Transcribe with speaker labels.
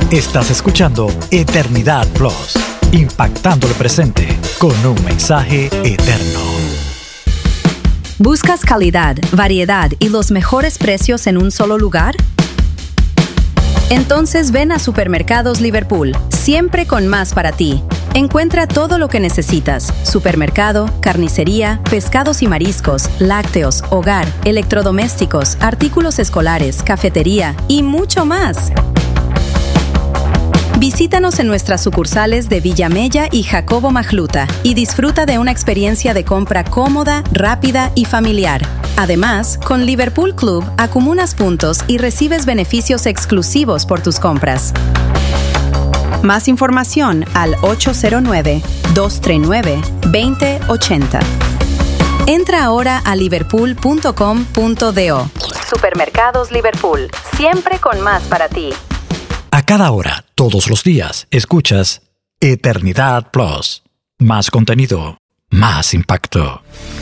Speaker 1: Estás escuchando Eternidad Plus, impactando el presente con un mensaje eterno.
Speaker 2: ¿Buscas calidad, variedad y los mejores precios en un solo lugar? Entonces ven a Supermercados Liverpool, siempre con más para ti. Encuentra todo lo que necesitas: supermercado, carnicería, pescados y mariscos, lácteos, hogar, electrodomésticos, artículos escolares, cafetería y mucho más. Visítanos en nuestras sucursales de Villamella y Jacobo Majluta y disfruta de una experiencia de compra cómoda, rápida y familiar. Además, con Liverpool Club acumulas puntos y recibes beneficios exclusivos por tus compras. Más información al 809-239-2080. Entra ahora a liverpool.com.do. Supermercados Liverpool, siempre con más para ti.
Speaker 1: A cada hora, todos los días, escuchas Eternidad Plus. Más contenido, más impacto.